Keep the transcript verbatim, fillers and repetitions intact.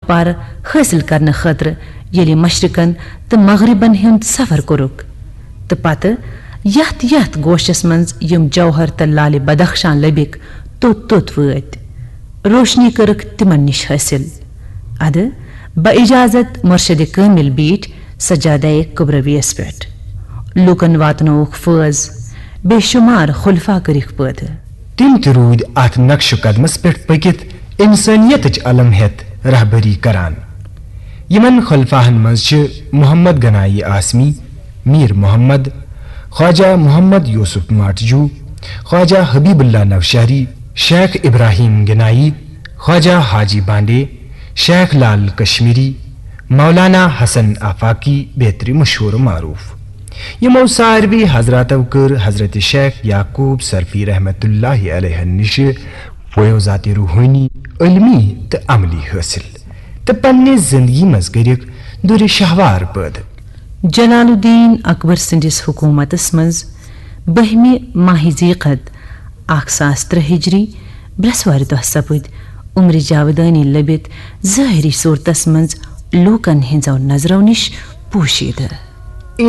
پار حاصل کرنے خاطر یلی مشرقن تو مغربن ہند سفر کورک تو پتہ یت یت گوشس منز یم جوہر تو لال بدخشان لبک توت توت وت روشنی کرک تمن نش حاصل اد با اجازت مرشد کامل بیٹھ سجادہ کبرویس پہ لوکن واتنوک فوز بے شمار خلفا کرک پید تم تہ رود ات نقش قدمس پہ پکت انسانیت علم ہت رہبری کران یمن خلفاہن مز محمد گنائی آسمی، میر محمد، خواجہ محمد یوسف ماٹجو، خواجہ حبیب اللہ نوشہری، شیخ ابراہیم گنائی، خواجہ حاجی بانڈے، شیخ لال کشمیری، مولانا حسن آفاقی بیتری مشہور معروف یمو ساروی حضراتو کر حضرت شیخ یعقوب سرفی رحمت اللہ علیہ نش فیوزات روحانی علمی تو عملی حاصل تو پنہ زندگی مز کرک در شہوار پید جلال الدین اکبر سندس حکومتس مز بہمہ ماہ ذی قعد اکھ ساس ترے ہجری برسوار دہ سپد عمر جاودانی لبت ظاہری صورتس مز لوکن ہنزو نظرو نش پوشیدہ